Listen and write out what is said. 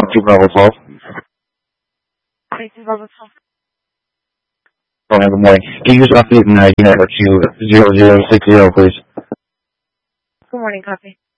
to Bravo 12. This is Bravo 12. Good morning. Can you just update an ID number to 0060, please? Good morning, copy.